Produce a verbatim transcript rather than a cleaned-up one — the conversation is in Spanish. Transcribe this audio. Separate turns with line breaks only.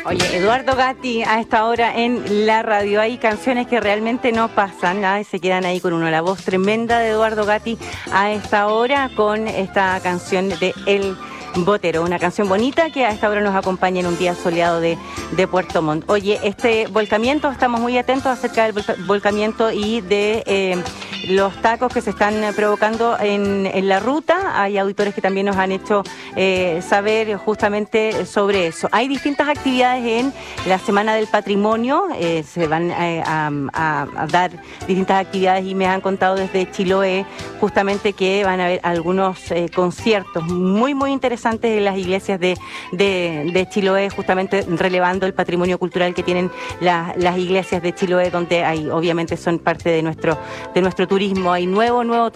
Oye, Eduardo Gatti, a esta hora en la radio hay canciones que realmente no pasan, nada, y se quedan ahí con uno. La voz tremenda de Eduardo Gatti a esta hora con esta canción de El Botero, una canción bonita que a esta hora nos acompaña en un día soleado de, de Puerto Montt. Oye, este volcamiento, estamos muy atentos acerca del volcamiento y de eh, los tacos que se están provocando en, en la ruta. Hay auditores que también nos han hecho eh, saber justamente sobre eso. Hay distintas actividades en la Semana del Patrimonio, eh, se van eh, a, a, a dar distintas actividades y me han contado desde Chiloé justamente que van a haber algunos eh, conciertos muy muy interesantes en las iglesias de, de, de Chiloé, justamente relevando el patrimonio cultural que tienen la, las iglesias de Chiloé, donde hay, obviamente son parte de nuestro, de nuestro turismo. Hay nuevo, nuevo